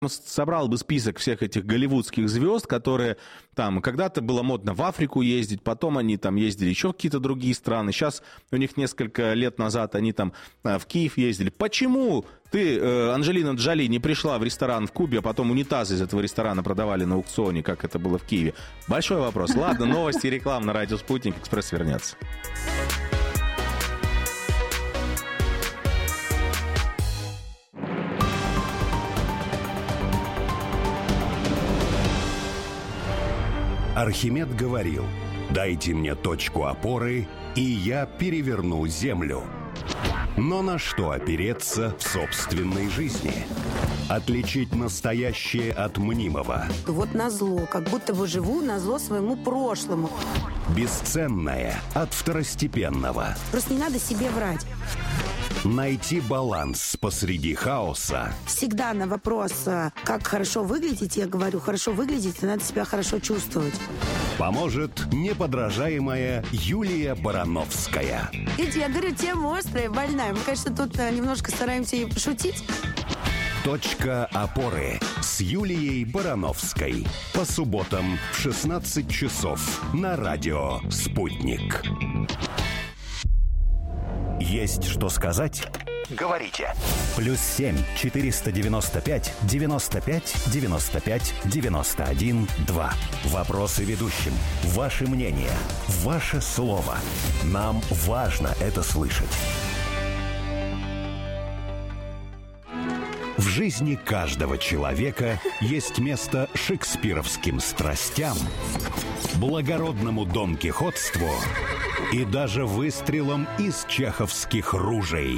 собрал бы список всех этих голливудских звезд, которые там когда-то было модно в Африку ездить, потом они там ездили еще в какие-то другие страны. Сейчас у них несколько лет назад они там в Киев ездили. Почему ты, Анджелина Джоли, не пришла в ресторан в Кубе, а потом унитазы из этого ресторана продавали на аукционе, как это было в Киеве? Большой вопрос. Ладно, новости и реклама на радио «Спутник». «Экспресс» вернется. Архимед говорил: «Дайте мне точку опоры, и я переверну землю». Но на что опереться в собственной жизни? Отличить настоящее от мнимого. Вот назло, как будто бы живу назло своему прошлому. Бесценное от второстепенного. Просто не надо себе врать. Найти баланс посреди хаоса. Всегда на вопрос, как хорошо выглядеть, я говорю, хорошо выглядеть, надо себя хорошо чувствовать. Поможет неподражаемая Юлия Барановская. Видите, я говорю, тема острая, больная. Мы, конечно, тут немножко стараемся и пошутить. Точка опоры с Юлией Барановской. По субботам в 16 часов на радио «Спутник». Есть что сказать? Говорите. +7 495 95 95 91 2. Вопросы ведущим. Ваше мнение. Ваше слово. Нам важно это слышать. В жизни каждого человека есть место шекспировским страстям, благородному донкихотству и даже выстрелам из чеховских ружей.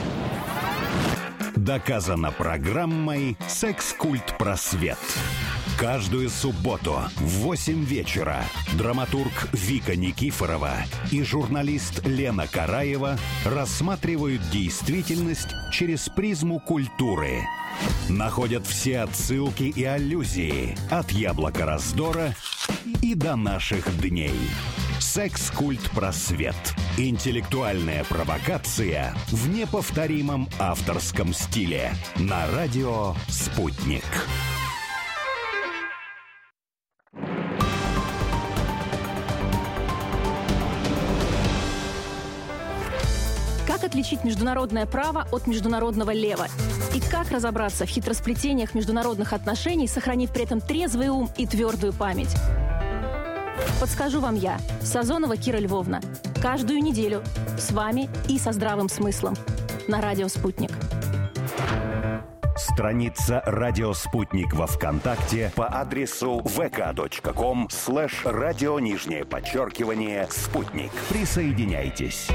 Доказано программой «Секс-культ просвет». Каждую субботу в 8 вечера драматург Вика Никифорова и журналист Лена Караева рассматривают действительность через призму культуры. Находят все отсылки и аллюзии от яблока раздора и до наших дней. «Секс-культ просвет». Интеллектуальная провокация в неповторимом авторском стиле. На радио «Спутник». Как отличить международное право от международного лева? И как разобраться в хитросплетениях международных отношений, сохранив при этом трезвый ум и твердую память? Подскажу вам я, Сазонова Кира Львовна. Каждую неделю с вами и со здравым смыслом. На радио «Спутник». Страница «Радио Спутник» во ВКонтакте по адресу vk.com/радио_спутник. Присоединяйтесь.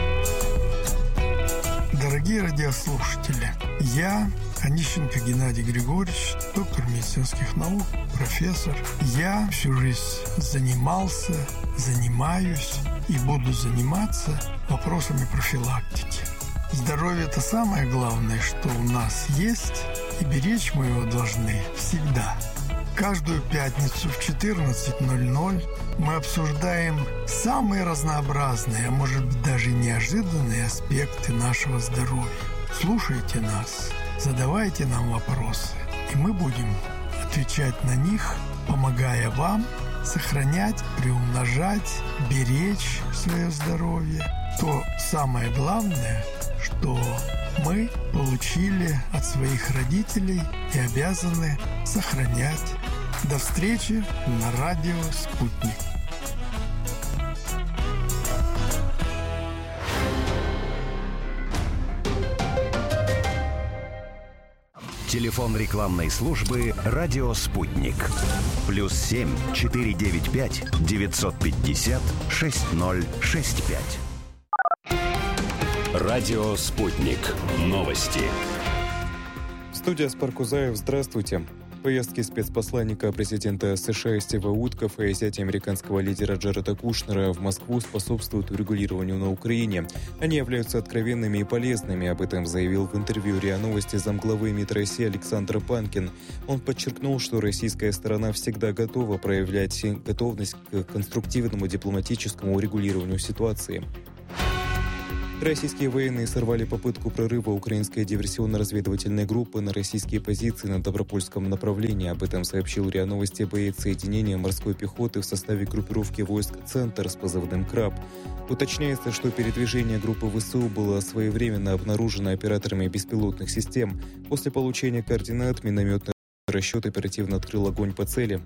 Дорогие радиослушатели, я, Онищенко Геннадий Григорьевич, доктор медицинских наук, профессор. Я всю жизнь занимался, занимаюсь и буду заниматься вопросами профилактики. Здоровье – это самое главное, что у нас есть, и беречь мы его должны всегда. Каждую пятницу в 14:00 мы обсуждаем самые разнообразные, а может быть даже неожиданные аспекты нашего здоровья. Слушайте нас, задавайте нам вопросы, и мы будем отвечать на них, помогая вам сохранять, приумножать, беречь свое здоровье. То самое главное, что мы получили от своих родителей и обязаны сохранять. До встречи на радио «Спутник». Телефон рекламной службы «Радио Спутник». +7 495 950 6065. Радио «Спутник». Новости. Студия Спаркузаев, здравствуйте. Поездки спецпосланника президента США Стива Уткофа и зятя американского лидера Джареда Кушнера в Москву способствуют урегулированию на Украине. Они являются откровенными и полезными. Об этом заявил в интервью РИА Новости замглавы МИД России Александр Панкин. Он подчеркнул, что российская сторона всегда готова проявлять готовность к конструктивному дипломатическому урегулированию ситуации. Российские военные сорвали попытку прорыва украинской диверсионно-разведывательной группы на российские позиции на Добропольском направлении. Об этом сообщил РИА Новости боец соединения морской пехоты в составе группировки войск «Центр» с позывным «Краб». Уточняется, что передвижение группы ВСУ было своевременно обнаружено операторами беспилотных систем. После получения координат минометный расчет оперативно открыл огонь по цели.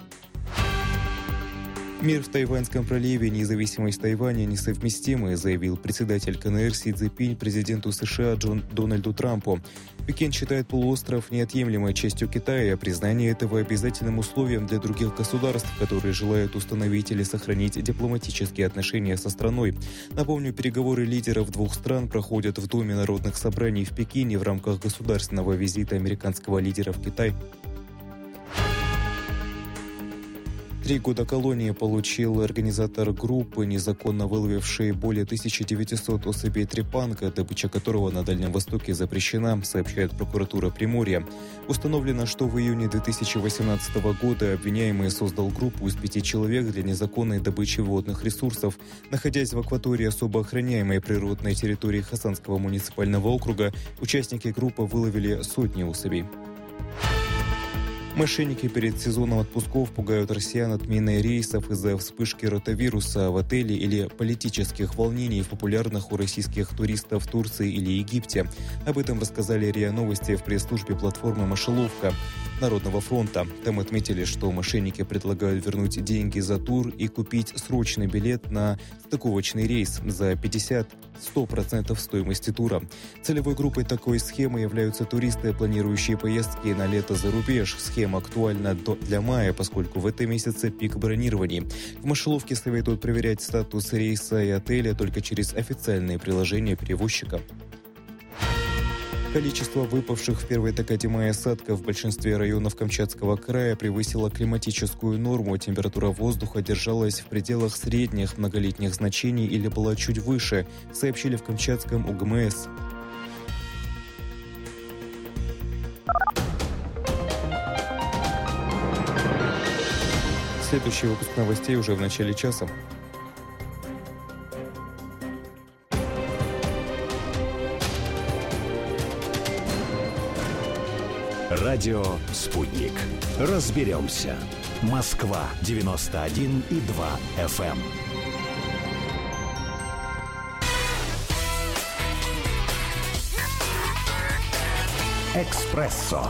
Мир в Тайваньском проливе и независимость Тайваня несовместимы, заявил председатель КНР Си Цзиньпинь президенту США Дональду Трампу. Пекин считает полуостров неотъемлемой частью Китая, а признание этого обязательным условием для других государств, которые желают установить или сохранить дипломатические отношения со страной. Напомню, переговоры лидеров двух стран проходят в Доме народных собраний в Пекине в рамках государственного визита американского лидера в Китай. 3 года колонии получил организатор группы, незаконно выловивший более 1900 особей трепанга, добыча которого на Дальнем Востоке запрещена, сообщает прокуратура Приморья. Установлено, что в июне 2018 года обвиняемый создал группу из 5 человек для незаконной добычи водных ресурсов. Находясь в акватории особо охраняемой природной территории Хасанского муниципального округа, участники группы выловили сотни особей. Мошенники перед сезоном отпусков пугают россиян отменой рейсов из-за вспышки ротавируса в отеле или политических волнений в популярных у российских туристов в Турции или Египте. Об этом рассказали РИА Новости в пресс-службе платформы «Мышеловка» Народного фронта. Там отметили, что мошенники предлагают вернуть деньги за тур и купить срочный билет на стыковочный рейс за 50-100% стоимости тура. Целевой группой такой схемы являются туристы, планирующие поездки на лето за рубеж. Схема актуальна для мая, поскольку в этом месяце пик бронирований. В Мышеловке советуют проверять статус рейса и отеля только через официальные приложения перевозчика. Количество выпавших в первой декаде мая осадков в большинстве районов Камчатского края превысило климатическую норму. Температура воздуха держалась в пределах средних многолетних значений или была чуть выше, сообщили в Камчатском УГМС. Следующий выпуск новостей уже в начале часа. Радио «Спутник». Разберемся. Москва, 91,2 FM. «Экспрессо».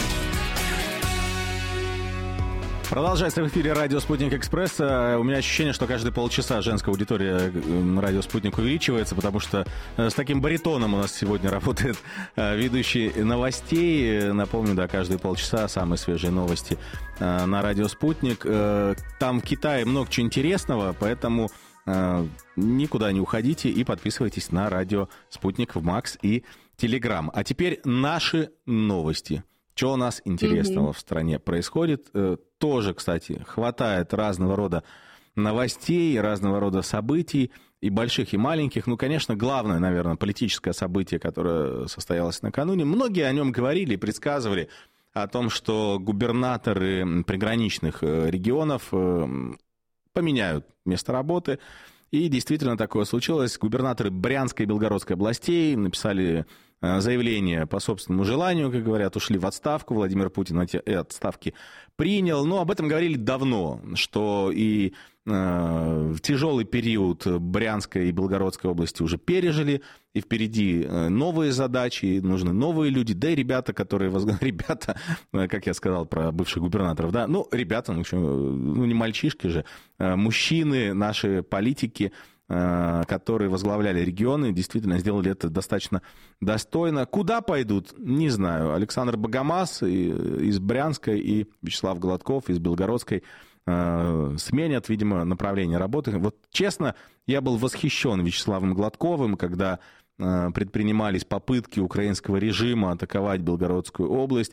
Продолжается в эфире радио «Спутник Экспресс». У меня ощущение, что каждые полчаса женская аудитория радио «Спутник» увеличивается, потому что с таким баритоном у нас сегодня работает ведущий новостей. Напомню, да, каждые полчаса самые свежие новости на радио «Спутник». Там в Китае много чего интересного, поэтому никуда не уходите и подписывайтесь на радио «Спутник» в Макс и Телеграм. А теперь наши новости. Что у нас интересного в стране происходит? Тоже, кстати, хватает разного рода новостей, разного рода событий, и больших, и маленьких. Ну, конечно, главное, наверное, политическое событие, которое состоялось накануне. Многие о нем говорили, предсказывали о том, что губернаторы приграничных регионов поменяют место работы. И действительно такое случилось. Губернаторы Брянской и Белгородской областей написали заявление по собственному желанию, как говорят, ушли в отставку. Владимир Путин эти отставки принял. Но об этом говорили давно, что и тяжелый период Брянской и Белгородской области уже пережили, и впереди новые задачи, и нужны новые люди, да и ребята, которые... Ребята, как я сказал про бывших губернаторов, да, ну, ребята, ну, не мальчишки же, мужчины, наши политики, которые возглавляли регионы, действительно сделали это достаточно достойно. Куда пойдут, не знаю. Александр Богомаз из Брянской и Вячеслав Гладков из Белгородской сменят, видимо, направление работы. Вот честно, я был восхищен Вячеславом Гладковым, когда предпринимались попытки украинского режима атаковать Белгородскую область.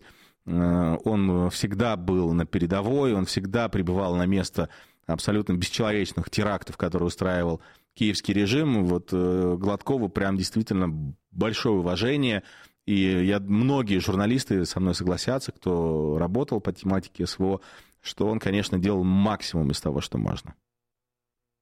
Он всегда был на передовой, он всегда прибывал на место абсолютно бесчеловечных терактов, которые устраивал киевский режим. Вот Гладкову прям действительно большое уважение. И многие журналисты со мной согласятся, кто работал по тематике СВО, что он, конечно, делал максимум из того, что можно.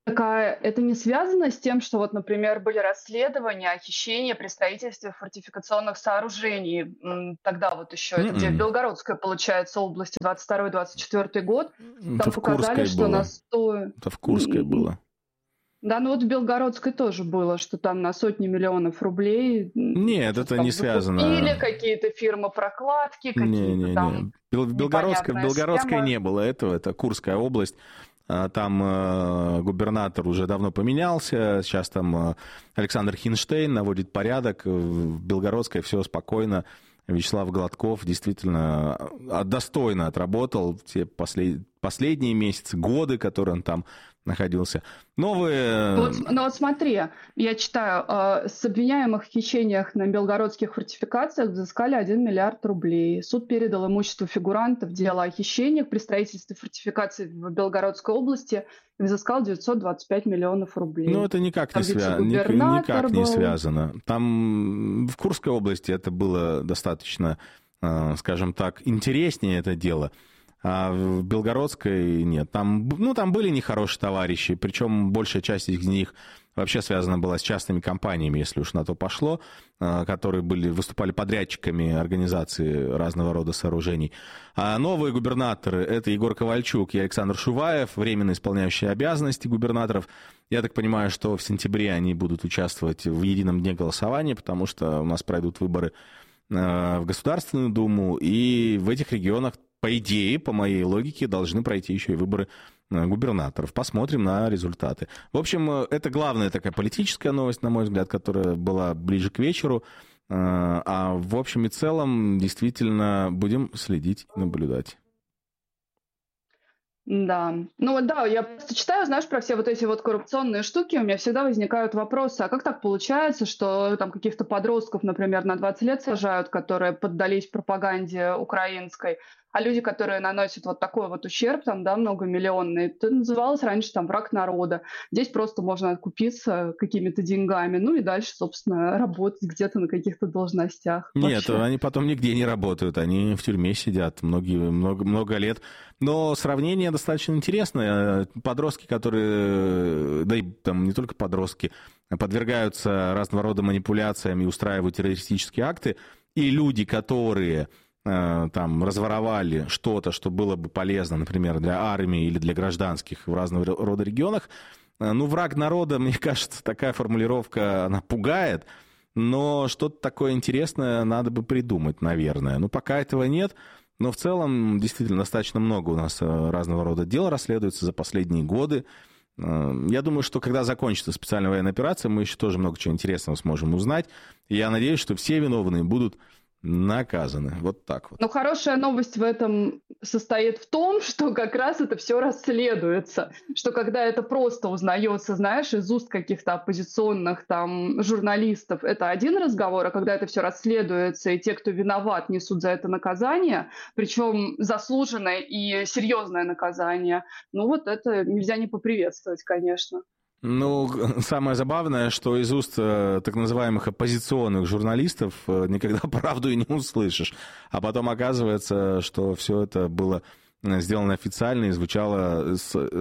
Это не связано с тем, что вот, например, были расследования о хищении при строительстве фортификационных сооружений. Тогда вот еще, это где в Белгородской, получается, области, 22-24 год. Там Это показали, что на 100... Это в Курской было. Да, ну вот в Белгородской тоже было, что там на сотни миллионов рублей... Нет, это не связано. Или какие-то фирмы-прокладки, какие-то там... В Белгородской не было этого, это Курская область. Там губернатор уже давно поменялся, сейчас там Александр Хинштейн наводит порядок, в Белгородской все спокойно. Вячеслав Гладков действительно достойно отработал те последние месяцы, годы, которые он там находился. Новые... Ну вот смотри, я читаю, с обвиняемых в хищениях на белгородских фортификациях взыскали 1 миллиард рублей. Суд передал имущество фигурантов дела о хищениях при строительстве фортификаций в Белгородской области и взыскал 925 миллионов рублей. Ну это никак не связано. Там в Курской области это было достаточно, скажем так, интереснее это дело. А в Белгородской нет. Там были нехорошие товарищи, причем большая часть из них вообще связана была с частными компаниями, если уж на то пошло, которые выступали подрядчиками организации разного рода сооружений. А новые губернаторы — это Егор Ковальчук и Александр Шуваев, временно исполняющие обязанности губернаторов. Я так понимаю, что в сентябре они будут участвовать в едином дне голосования, потому что у нас пройдут выборы в Государственную Думу, и в этих регионах, по идее, по моей логике, должны пройти еще и выборы губернаторов. Посмотрим на результаты. В общем, это главная такая политическая новость, на мой взгляд, которая была ближе к вечеру. А в общем и целом, действительно, будем следить и наблюдать. Да. Ну да, я просто читаю, знаешь, про все вот эти вот коррупционные штуки, у меня всегда возникают вопросы, а как так получается, что там каких-то подростков, например, на 20 лет сажают, которые поддались пропаганде украинской, а люди, которые наносят вот такой вот ущерб, там, да, многомиллионный, это называлось раньше там враг народа. Здесь просто можно откупиться какими-то деньгами, ну и дальше, собственно, работать где-то на каких-то должностях. Нет, вообще. Они потом нигде не работают, они в тюрьме сидят много лет. Но сравнение достаточно интересное. Подростки, которые, да и там не только подростки, подвергаются разного рода манипуляциям и устраивают террористические акты, и люди, которые там разворовали что-то, что было бы полезно, например, для армии или для гражданских в разного рода регионах. Ну, враг народа, мне кажется, такая формулировка, она пугает, но что-то такое интересное надо бы придумать, наверное. Ну, пока этого нет, но в целом действительно достаточно много у нас разного рода дел расследуется за последние годы. Я думаю, что когда закончится специальная военная операция, мы еще тоже много чего интересного сможем узнать. И я надеюсь, что все виновные будут наказаны. Вот так вот. Но хорошая новость в этом состоит в том, что как раз это все расследуется. Что когда это просто узнается, знаешь, из уст каких-то оппозиционных там журналистов, это один разговор, а когда это все расследуется, и те, кто виноват, несут за это наказание, причем заслуженное и серьезное наказание, ну вот это нельзя не поприветствовать, конечно. Ну, самое забавное, что из уст так называемых оппозиционных журналистов никогда правду и не услышишь. А потом оказывается, что все это было сделано официально и звучало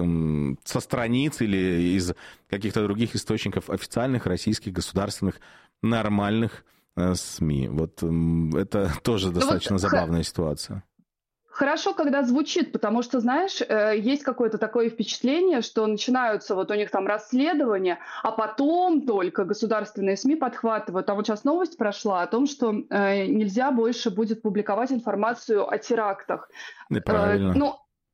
со страниц или из каких-то других источников официальных российских государственных нормальных СМИ. Вот это тоже достаточно забавная ситуация. Хорошо, когда звучит, потому что, знаешь, есть какое-то такое впечатление, что начинаются вот у них там расследования, а потом только государственные СМИ подхватывают. А вот сейчас новость прошла о том, что нельзя больше будет публиковать информацию о терактах. Неправильно.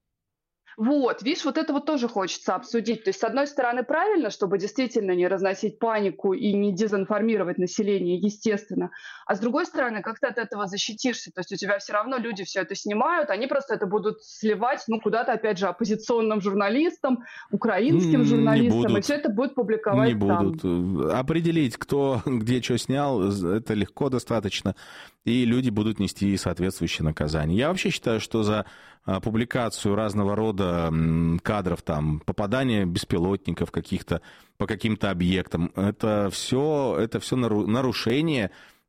Вот, видишь, вот это вот тоже хочется обсудить. То есть, с одной стороны, правильно, чтобы действительно не разносить панику и не дезинформировать население, естественно. А с другой стороны, как ты от этого защитишься? То есть, у тебя все равно люди все это снимают, они просто это будут сливать, куда-то, опять же, оппозиционным журналистам, украинским журналистам, и все это будет публиковать там. Не будут. Определить, кто где что снял, это легко достаточно, и люди будут нести соответствующие наказания. Я вообще считаю, что за публикацию разного рода кадров, там, попадания беспилотников каких-то по каким-то объектам, это все нарушение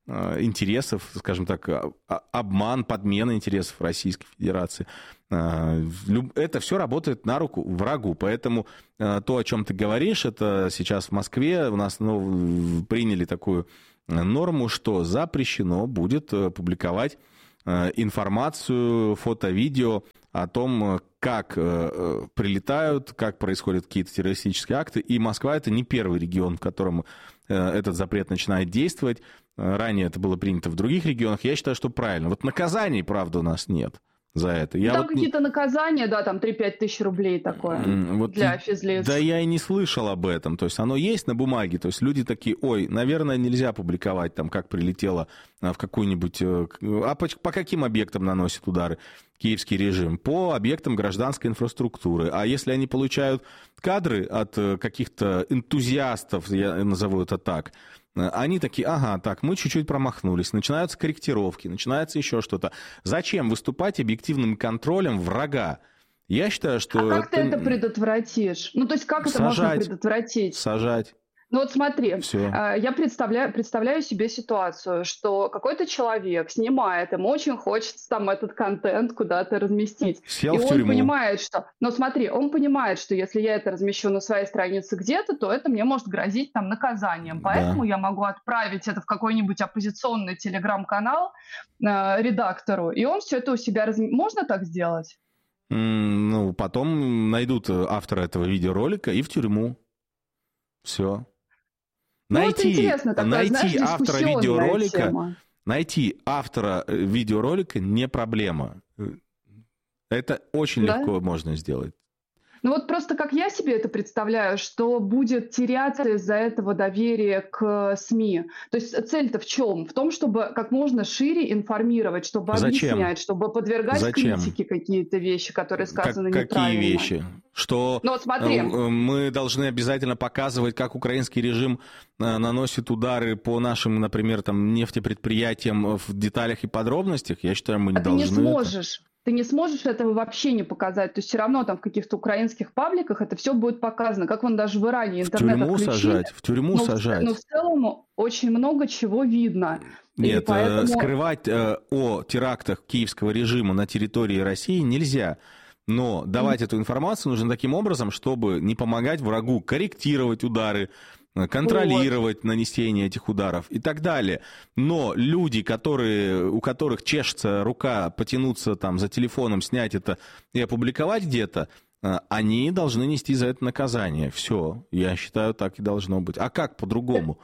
интересов, скажем так, обман, подмена интересов Российской Федерации. Это все работает на руку врагу. Поэтому то, о чем ты говоришь, это сейчас в Москве у нас приняли такую норму, что запрещено будет публиковать информацию, фото, видео о том, как прилетают, как происходят какие-то террористические акты. И Москва — это не первый регион, в котором этот запрет начинает действовать. Ранее это было принято в других регионах. Я считаю, что правильно. Вот наказаний, правда, у нас нет за это. Там какие-то наказания, да, там 3-5 тысяч рублей такое для физлиц. Да я и не слышал об этом. То есть оно есть на бумаге. То есть люди такие, ой, наверное, нельзя публиковать, там, как прилетело в какую-нибудь... А по каким объектам наносит удары киевский режим? По объектам гражданской инфраструктуры. А если они получают кадры от каких-то энтузиастов, я назову это так, они такие, ага, так, мы чуть-чуть промахнулись, начинаются корректировки, начинается еще что-то. Зачем выступать объективным контролем врага? Я считаю, что... А как ты это предотвратишь? Ну, то есть как это можно предотвратить? Сажать. Ну вот смотри, Всё. Я представляю себе ситуацию, что какой-то человек снимает, ему очень хочется там этот контент куда-то разместить. Сел и в он тюрьму. понимает, что... Ну смотри, он понимает, что если я это размещу на своей странице где-то, то это мне может грозить там наказанием. Поэтому я могу отправить это в какой-нибудь оппозиционный телеграм-канал редактору, и он все это у себя Можно так сделать? Ну, потом найдут автора этого видеоролика и в тюрьму. Все. Найти автора видеоролика не проблема. Это очень легко можно сделать. Ну вот просто как я себе это представляю, что будет теряться из-за этого доверие к СМИ. То есть цель-то в чем? В том, чтобы как можно шире информировать, чтобы объяснять, чтобы подвергать критике какие-то вещи, которые сказаны неправильно. Какие вещи? Что вот смотри. Мы должны обязательно показывать, как украинский режим наносит удары по нашим, например, там, нефтепредприятиям в деталях и подробностях. Я считаю, мы не должны. Ты не сможешь. Ты не сможешь этого вообще не показать. То есть все равно там в каких-то украинских пабликах это все будет показано. Как вон даже в Иране интернет отключили. В тюрьму сажать. Но в целом очень много чего видно. Нет, скрывать о терактах киевского режима на территории России нельзя. Но давать эту информацию нужно таким образом, чтобы не помогать врагу корректировать удары, контролировать нанесение этих ударов и так далее. Но люди, у которых чешется рука потянуться там за телефоном, снять это и опубликовать где-то, они должны нести за это наказание. Все, я считаю, так и должно быть. А как по-другому?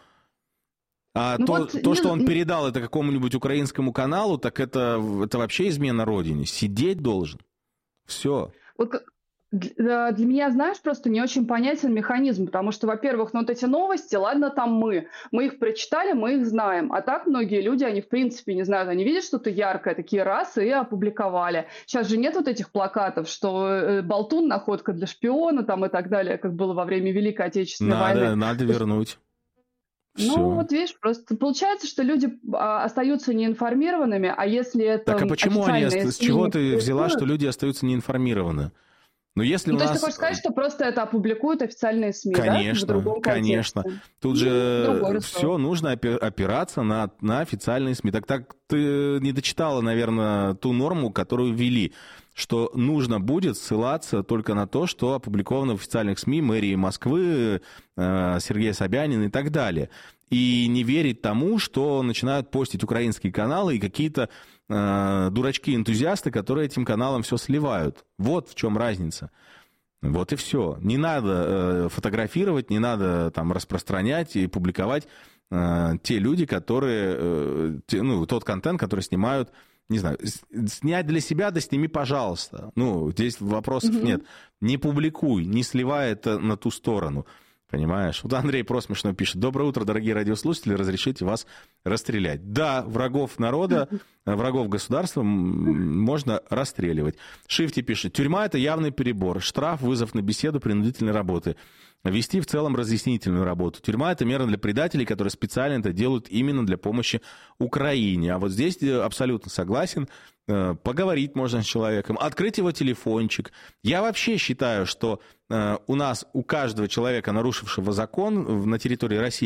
Что он передал это какому-нибудь украинскому каналу, так это вообще измена родине. Сидеть должен. Все. Для меня, знаешь, просто не очень понятен механизм, потому что, во-первых, вот эти новости, ладно, там мы их прочитали, мы их знаем, а так многие люди, они в принципе не знают, они видят что-то яркое, такие раз и опубликовали. Сейчас же нет вот этих плакатов, что болтун, находка для шпиона там и так далее, как было во время Великой Отечественной войны. Надо вернуть. Ну, вот видишь, просто получается, что люди остаются неинформированными, а если это... Так, а почему с чего ты взяла, что люди остаются неинформированы? Но если то есть ты хочешь сказать, что просто это опубликуют официальные СМИ, конечно, да? В другом контексте? Конечно. Тут же все нужно опираться на официальные СМИ. Так ты не дочитала, наверное, ту норму, которую ввели, что нужно будет ссылаться только на то, что опубликовано в официальных СМИ мэрии Москвы, Сергея Собянина и так далее. И не верить тому, что начинают постить украинские каналы и какие-то дурачки-энтузиасты, которые этим каналам все сливают. Вот в чем разница. Вот и все. Не надо фотографировать, не надо там распространять и публиковать те люди, которые... тот контент, который снимают, не знаю, снять для себя, да сними, пожалуйста. Здесь вопросов нет. Не публикуй, не сливай это на ту сторону. Понимаешь? Вот Андрей Просмешно пишет: доброе утро, дорогие радиослушатели, разрешите вас расстрелять. Да, врагов народа, врагов государства можно расстреливать. Шифти пишет: тюрьма — это явный перебор. Штраф, вызов на беседу, принудительной работы. Вести в целом разъяснительную работу. Тюрьма — это мера для предателей, которые специально это делают именно для помощи Украине. А вот здесь абсолютно согласен. Поговорить можно с человеком, открыть его телефончик. Я вообще считаю, что у каждого человека, нарушившего закон на территории России,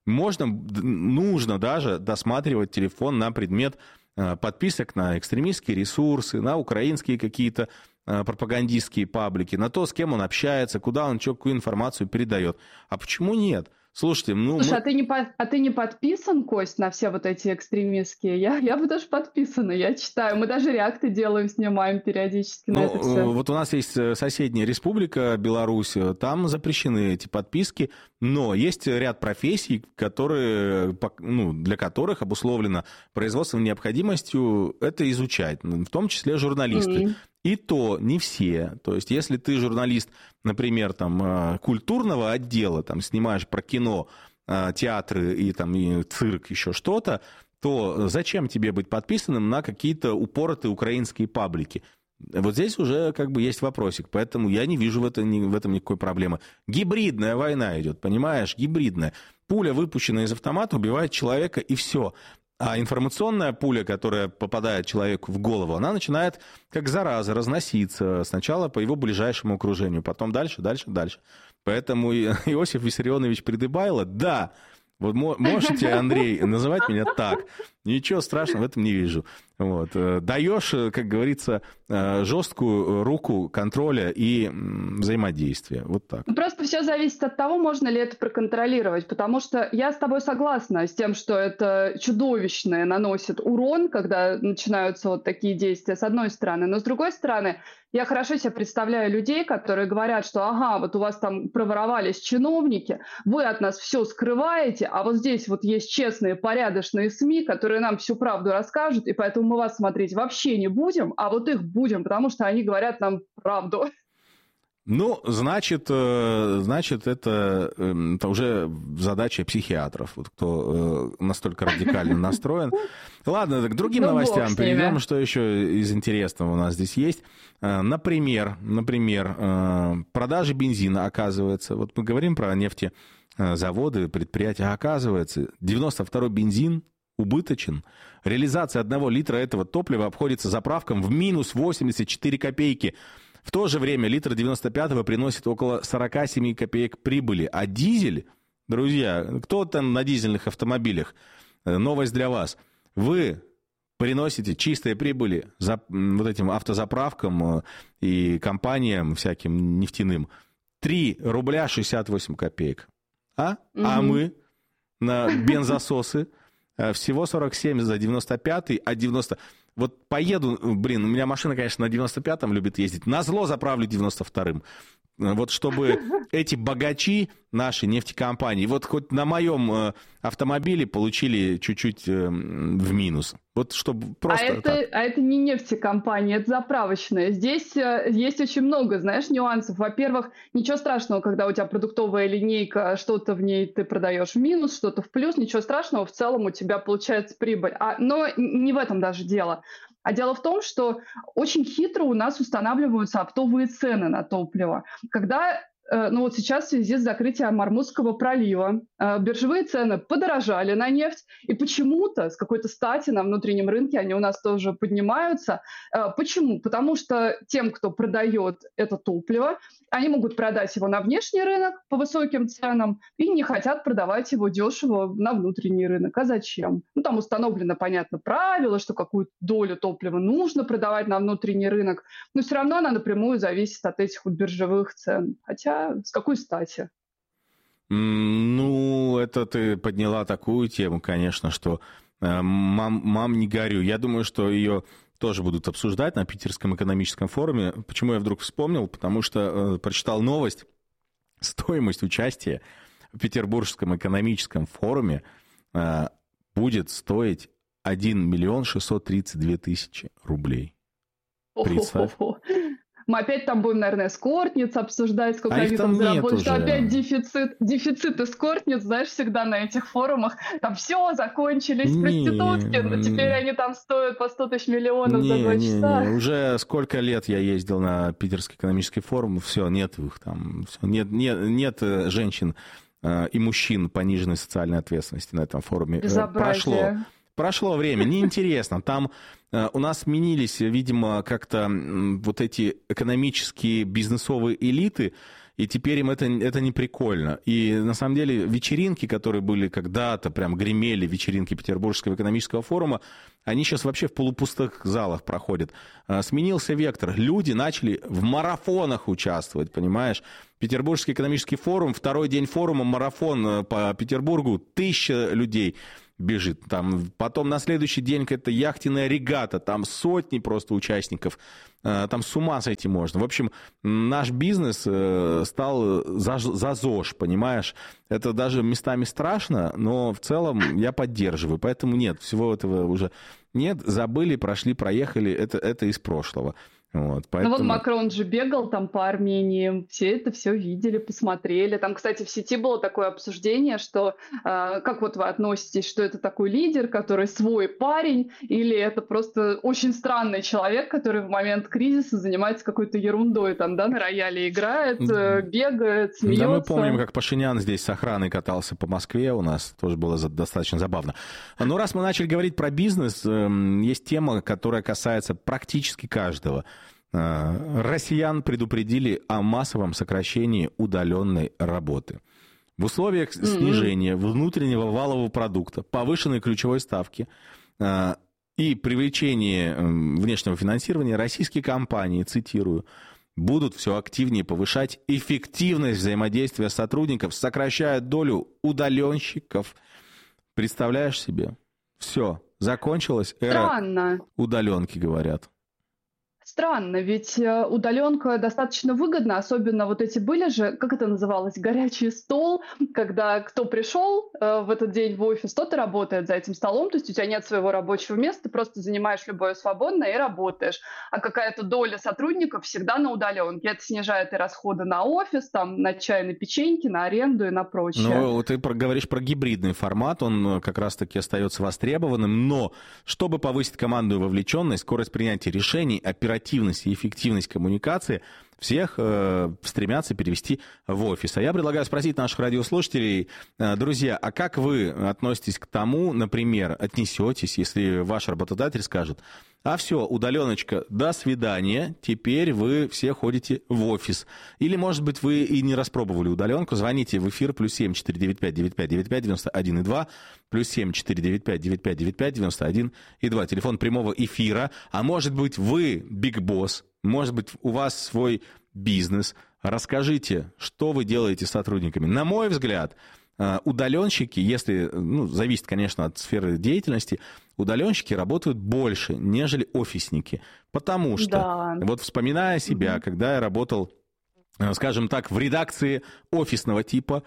нужно даже досматривать телефон на предмет подписок на экстремистские ресурсы, на украинские какие-то пропагандистские паблики, на то, с кем он общается, куда он какую информацию передает. А почему нет? Слушайте, Слушай, а ты не подписан, Кость, на все вот эти экстремистские? Я бы даже подписана, я читаю. Мы даже реакты делаем, снимаем периодически на это все. Вот у нас есть соседняя республика Беларусь, там запрещены эти подписки, но есть ряд профессий, для которых обусловлено производственной необходимостью это изучать, в том числе журналисты. И то не все. То есть, если ты журналист, например, там, культурного отдела, там, снимаешь про кино, театры и цирк, еще что-то, то зачем тебе быть подписанным на какие-то упоротые украинские паблики? Вот здесь уже есть вопросик, поэтому я не вижу в этом никакой проблемы. Гибридная война идет, понимаешь? Гибридная. Пуля, выпущенная из автомата, убивает человека, и все. А информационная пуля, которая попадает человеку в голову, она начинает как зараза разноситься сначала по его ближайшему окружению, потом дальше. Поэтому Иосиф Виссарионович Придыбайло, да, вот можете, Андрей, называть меня так. Ничего страшного в этом не вижу. Вот. Даешь, как говорится, жесткую руку контроля и взаимодействия. Вот так. Просто все зависит от того, можно ли это проконтролировать. Потому что я с тобой согласна с тем, что это чудовищное наносит урон, когда начинаются вот такие действия, с одной стороны. Но с другой стороны, я хорошо себе представляю людей, которые говорят, что ага, вот у вас там проворовались чиновники, вы от нас все скрываете, а вот здесь вот есть честные, порядочные СМИ, которые нам всю правду расскажут, и поэтому мы вас смотреть вообще не будем, а вот их будем, потому что они говорят нам правду. Значит, это уже задача психиатров, вот кто настолько радикально настроен. Ладно, к другим новостям перейдем. Что еще из интересного у нас здесь есть? Например, продажи бензина, оказывается. Вот мы говорим про нефтезаводы, предприятия, а оказывается, 92-й бензин убыточен. Реализация 1 литра этого топлива обходится заправкам в минус 84 копейки. В то же время литр 95-го приносит около 47 копеек прибыли. А дизель, друзья, кто там на дизельных автомобилях? Новость для вас. Вы приносите чистые прибыли вот этим автозаправкам и компаниям всяким нефтяным 3 рубля 68 копеек. А мы на бензососы всего 47 за 95-й, а 90... Вот поеду, у меня машина, конечно, на 95-м любит ездить, назло заправлю 92-м. Вот чтобы эти богачи, наши нефтекомпании, вот хоть на моем автомобиле получили чуть-чуть в минус. Вот чтобы просто это не нефтекомпания, это заправочная. Здесь есть очень много, нюансов. Во-первых, ничего страшного, когда у тебя продуктовая линейка, что-то в ней ты продаешь в минус, что-то в плюс, ничего страшного, в целом у тебя получается прибыль. Но не в этом даже дело. А дело в том, что очень хитро у нас устанавливаются оптовые цены на топливо. Когда, сейчас в связи с закрытием Ормузского пролива биржевые цены подорожали на нефть, и почему-то, с какой-то стати на внутреннем рынке они у нас тоже поднимаются. Почему? Потому что тем, кто продает это топливо, они могут продать его на внешний рынок по высоким ценам и не хотят продавать его дешево на внутренний рынок. А зачем? Там установлено, понятно, правило, что какую долю топлива нужно продавать на внутренний рынок, но все равно она напрямую зависит от этих биржевых цен. Хотя с какой стати? Это ты подняла такую тему, конечно, что мам не горю. Я думаю, что ее тоже будут обсуждать на Питерском экономическом форуме. Почему я вдруг вспомнил? Потому что прочитал новость. Стоимость участия в Петербургском экономическом форуме будет стоить 1 632 000 рублей. Представь. Мы опять там будем, наверное, эскортниц обсуждать, сколько они там заработали. Что опять дефицит эскортниц, всегда на этих форумах. Там все, закончились проститутки, но теперь они там стоят по 100 000 миллионов за 2 часа. Уже сколько лет я ездил на Питерский экономический форум, все, нет их там. Все, нет женщин и мужчин пониженной социальной ответственности на этом форуме. Безобразие. Прошло время, неинтересно. Там у нас сменились, видимо, как-то вот эти экономические бизнесовые элиты, и теперь им это не прикольно. И на самом деле вечеринки, которые были когда-то, прям гремели вечеринки Петербургского экономического форума, они сейчас вообще в полупустых залах проходят. Сменился вектор. Люди начали в марафонах участвовать, понимаешь? Петербургский экономический форум, второй день форума, марафон по Петербургу, 1000 людей бежит. Там, потом на следующий день какая-то яхтенная регата, там сотни просто участников. Там с ума сойти можно. В общем, наш бизнес стал за ЗОЖ, понимаешь? Это даже местами страшно, но в целом я поддерживаю. Поэтому нет, всего этого уже нет. Забыли, прошли, проехали. Это из прошлого. Вот, поэтому... Ну вот Макрон же бегал там по Армении, все это все видели, посмотрели. Там, кстати, в сети было такое обсуждение, что как вот вы относитесь, что это такой лидер, который свой парень, или это просто очень странный человек, который в момент кризиса занимается какой-то ерундой, там, да, на рояле играет, бегает, смеется. Да, мы помним, как Пашинян здесь с охраной катался по Москве, у нас тоже было достаточно забавно. Но раз мы начали говорить про бизнес, есть тема, которая касается практически каждого. Россиян предупредили о массовом сокращении удаленной работы. В условиях снижения внутреннего валового продукта, повышенной ключевой ставки и привлечения внешнего финансирования, российские компании, цитирую, будут все активнее повышать эффективность взаимодействия сотрудников, сокращая долю удаленщиков. Представляешь себе? Все, закончилась эра удаленки, говорят. Странно, ведь удаленка достаточно выгодна, особенно вот эти были же, как это называлось, горячий стол, когда кто пришел в этот день в офис, тот и работает за этим столом, то есть у тебя нет своего рабочего места, ты просто занимаешь любое свободное и работаешь, а какая-то доля сотрудников всегда на удаленке, это снижает и расходы на офис, там, на чай, на печеньки, на аренду и на прочее. Ну, ты говоришь про гибридный формат, он как раз-таки остается востребованным, но чтобы повысить командную вовлеченность, скорость принятия решений, оперативность и эффективность коммуникации, всех стремятся перевести в офис. А я предлагаю спросить наших радиослушателей, друзья, а как вы относитесь к тому, например, отнесетесь, если ваш работодатель скажет: а все, удаленочка, до свидания, теперь вы все ходите в офис. Или, может быть, вы и не распробовали удаленку, звоните в эфир +7 495 9595 91 и 2, +7 495 9595 91 и 2, телефон прямого эфира. А может быть, вы Big Boss, может быть, у вас свой бизнес. Расскажите, что вы делаете с сотрудниками. На мой взгляд, удаленщики, если, зависит, конечно, от сферы деятельности, удаленщики работают больше, нежели офисники. Потому что, вот вспоминая себя, когда я работал, скажем так, в редакции офисного типа,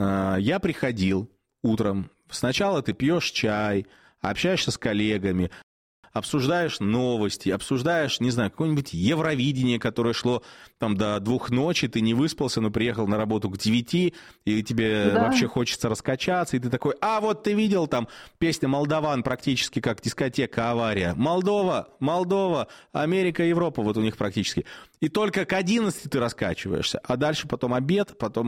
я приходил утром, сначала ты пьешь чай, общаешься с коллегами, обсуждаешь новости, обсуждаешь, не знаю, какое-нибудь Евровидение, которое шло там до 2 ночи, ты не выспался, но приехал на работу к 9, и тебе вообще хочется раскачаться, и ты такой: а вот ты видел там песня «Молдаван» практически как дискотека «Авария». Молдова, Америка, Европа, вот у них практически. И только к 11 ты раскачиваешься, а дальше потом обед, потом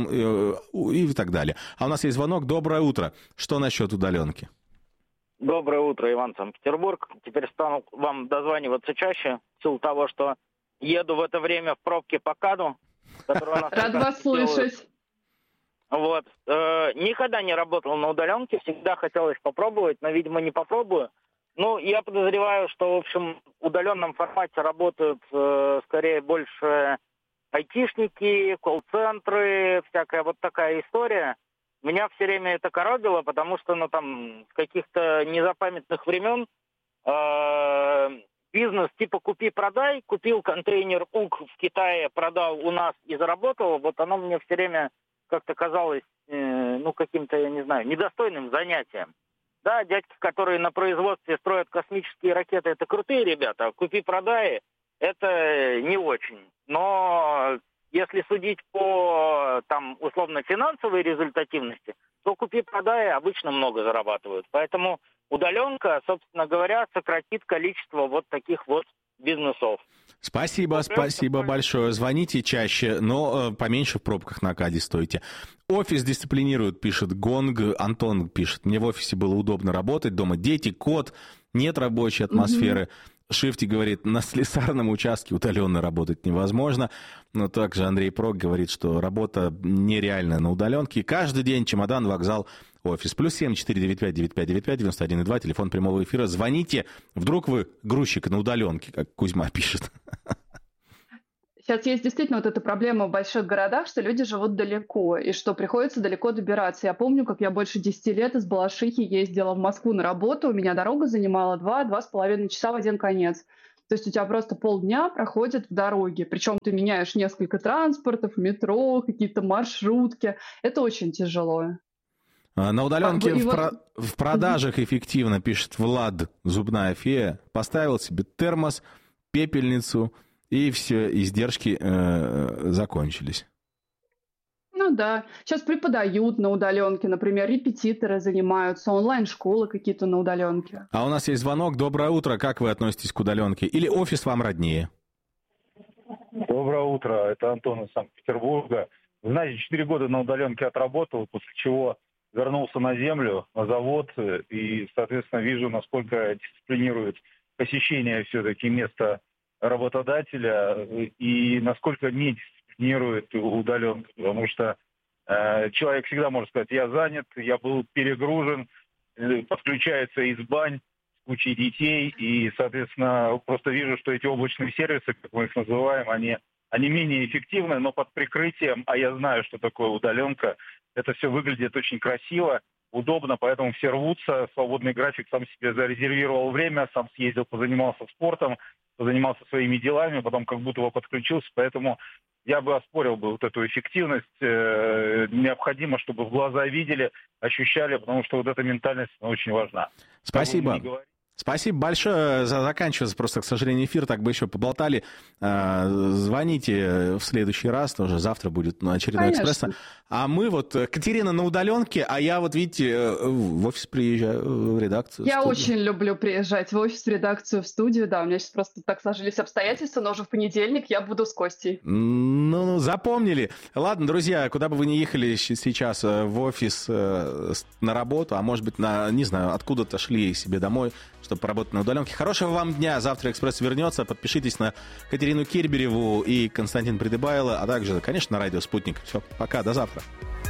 и так далее. А у нас есть звонок. Доброе утро. Что насчет удаленки? Доброе утро, Иван, Санкт-Петербург. Теперь стану вам дозваниваться чаще, в силу того, что еду в это время в пробке по КАДу. Рад вас слышать. Вот. Никогда не работал на удаленке, всегда хотелось попробовать, но, видимо, не попробую. Ну, я подозреваю, что, в общем, в удаленном формате работают скорее больше айтишники, колл-центры, всякая вот такая история. Меня все время это коробило, потому что, с каких-то незапамятных времен бизнес типа купи-продай, купил контейнер УК в Китае, продал у нас и заработал, вот оно мне все время как-то казалось, каким-то, я не знаю, недостойным занятием. Да, дядьки, которые на производстве строят космические ракеты, это крутые ребята, а купи-продай это не очень. Но если судить по, условно, финансовой результативности, то купи-продай обычно много зарабатывают. Поэтому удаленка, собственно говоря, сократит количество вот таких вот бизнесов. Спасибо большое. Звоните чаще, но поменьше в пробках на КАДе стойте. Офис дисциплинирует, пишет Гонг. Антон пишет: мне в офисе было удобно работать, дома дети, кот, нет рабочей атмосферы. Шифти говорит, на слесарном участке удаленно работать невозможно. Но также Андрей Прок говорит, что работа нереальная на удаленке. Каждый день чемодан, вокзал, офис. +7 495 9595 91,2, телефон прямого эфира. Звоните, вдруг вы грузчик на удаленке, как Кузьма пишет. Сейчас есть действительно вот эта проблема в больших городах, что люди живут далеко, и что приходится далеко добираться. Я помню, как я больше 10 лет из Балашихи ездила в Москву на работу, у меня дорога занимала 2-2,5 часа в один конец. То есть у тебя просто полдня проходит в дороге, причем ты меняешь несколько транспортов, метро, какие-то маршрутки. Это очень тяжело. На удаленке в продажах эффективно, пишет Влад, зубная фея. Поставил себе термос, пепельницу, и все, издержки закончились. Ну да. Сейчас преподают на удаленке, например, репетиторы занимаются, онлайн-школы какие-то на удаленке. А у нас есть звонок. Доброе утро. Как вы относитесь к удаленке? Или офис вам роднее? Доброе утро. Это Антон из Санкт-Петербурга. Знаете, 4 года на удаленке отработал, после чего вернулся на землю, на завод, и, соответственно, вижу, насколько дисциплинирует посещение все-таки места работодателя и насколько не дисциплинирует удаленка, потому что человек всегда может сказать, я занят, я был перегружен, подключается из бань с кучей детей, и, соответственно, просто вижу, что эти облачные сервисы, как мы их называем, они менее эффективны, но под прикрытием, а я знаю, что такое удаленка, это все выглядит очень красиво, удобно, поэтому все рвутся, свободный график, сам себе зарезервировал время, сам съездил, позанимался спортом, позанимался своими делами, потом как будто бы подключился, поэтому я бы оспорил бы вот эту эффективность. Необходимо, чтобы в глаза видели, ощущали, потому что вот эта ментальность очень важна. Спасибо. Спасибо большое. Заканчивается просто, к сожалению, эфир. Так бы еще поболтали. Звоните в следующий раз. Тоже завтра будет очередной экспресс. А мы вот, Катерина на удаленке, а я вот, видите, в офис приезжаю, в редакцию. Я очень люблю приезжать в офис, в редакцию, в студию. Да, у меня сейчас просто так сложились обстоятельства, но уже в понедельник я буду с Костей. Ну, запомнили. Ладно, друзья, куда бы вы ни ехали сейчас, в офис, на работу, а может быть, не знаю, откуда-то шли себе домой, чтобы поработать на удаленке. Хорошего вам дня. Завтра «Экспресс» вернется. Подпишитесь на Катерину Кирбереву и Константина Придыбайло, а также, конечно, на радио «Спутник». Все, пока, до завтра.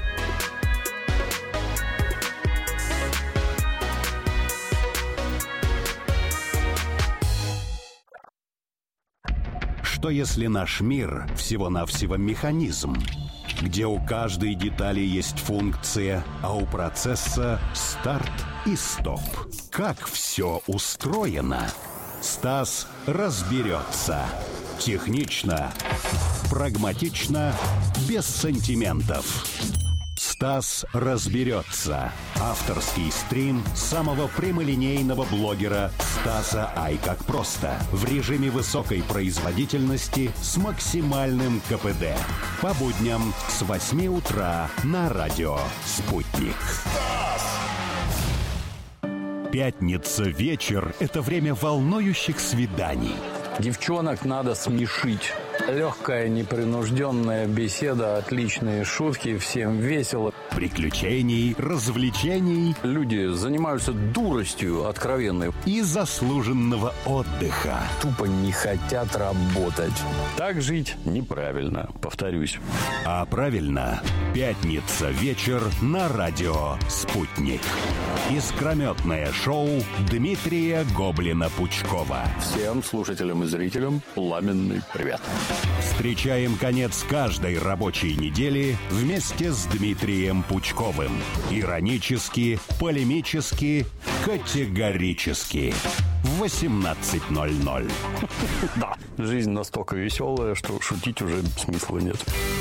Что если наш мир всего-навсего механизм, где у каждой детали есть функция, а у процесса старт и стоп? Как все устроено? Стас разберется. Технично, прагматично, без сантиментов. Стас разберется. Авторский стрим самого прямолинейного блогера Стаса Ай как просто. В режиме высокой производительности с максимальным КПД. По будням с 8 утра на радио «Спутник». Пятница вечер – это время волнующих свиданий. Девчонок надо смешить. Легкая, непринужденная беседа, отличные шутки, всем весело. Приключений, развлечений. Люди занимаются дуростью откровенной. И заслуженного отдыха. Тупо не хотят работать. Так жить неправильно, повторюсь. А правильно, пятница вечер на радио «Спутник». Искрометное шоу Дмитрия Гоблина-Пучкова. Всем слушателям и зрителям пламенный привет. Встречаем конец каждой рабочей недели вместе с Дмитрием Пучковым. Иронически, полемически, категорически. В 18:00. Да, жизнь настолько веселая, что шутить уже смысла нет.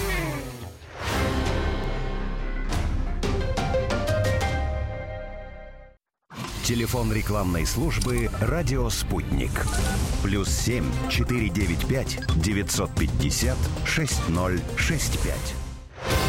Телефон рекламной службы «Радио Спутник». +7 495 950 6065.